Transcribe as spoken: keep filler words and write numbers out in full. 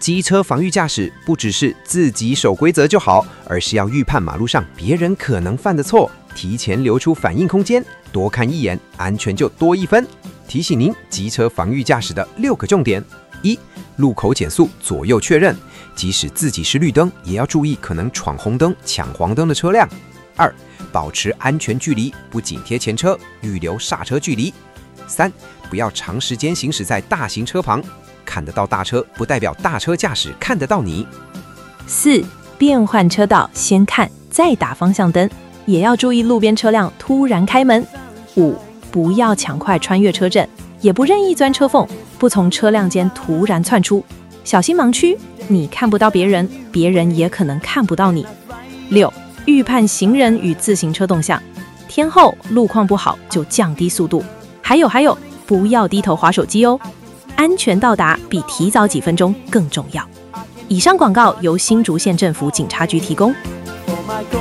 机车防御驾驶不只是自己守规则就好，而是要预判马路上别人可能犯的错，提前留出反应空间，多看一眼，安全就多一分。提醒您机车防御驾驶的六个重点：一、路口减速，左右确认，即使自己是绿灯，也要注意可能闯红灯、抢黄灯的车辆。二、保持安全距离，不紧贴前车，预留刹车距离。三、不要长时间行驶在大型车旁，看得到大车不代表大车驾驶看得到你。 四、变换车道，先看再打方向灯，也要注意路边车辆突然开门。五、不要抢快穿越车阵，也不任意钻车缝，不从车辆间突然窜出，小心盲区，你看不到别人，别人也可能看不到你。六、预判行人与自行车动向，天后路况不好就降低速度。还有还有，不要低头滑手机哦，安全到达比提早几分钟更重要。以上广告由新竹县政府警察局提供。